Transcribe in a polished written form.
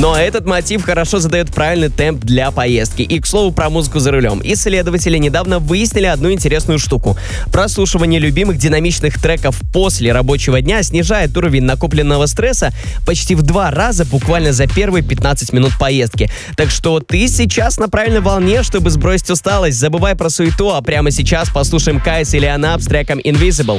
Но этот мотив хорошо задает правильный темп для поездки. И, к слову, про музыку за рулем. Исследователи недавно выяснили одну интересную штуку. Прослушивание любимых динамичных треков после рабочего дня снижает уровень накопленного стресса почти в 2 раза буквально за первые 15 минут поездки. Так что ты сейчас на правильной волне, чтобы сбросить усталость. Забывай про суету, а прямо сейчас послушаем Кайс и Леонап с треком Invisible.